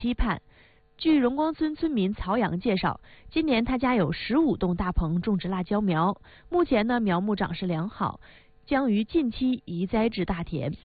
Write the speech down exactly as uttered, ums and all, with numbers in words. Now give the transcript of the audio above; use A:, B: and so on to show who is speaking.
A: 期盼。据荣光村村民曹阳介绍，今年他家有十五栋大棚种植辣椒苗，目前呢苗木长势良好，将于近期移栽至大田。